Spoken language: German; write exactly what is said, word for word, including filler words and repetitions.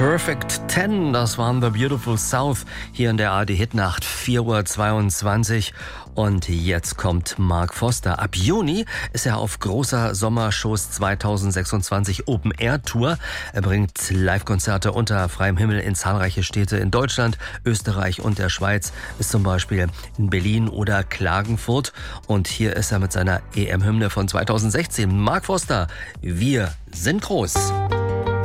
Perfect Ten, das waren The Beautiful South hier in der A R D-Hitnacht, vier Uhr zweiundzwanzig. Und jetzt kommt Mark Foster. Ab Juni ist er auf großer Sommershows zweitausendsechsundzwanzig Open Air Tour. Er bringt Live-Konzerte unter freiem Himmel in zahlreiche Städte in Deutschland, Österreich und der Schweiz, bis zum Beispiel in Berlin oder Klagenfurt. Und hier ist er mit seiner E M-Hymne von zweitausendsechzehn. Mark Foster, wir sind groß.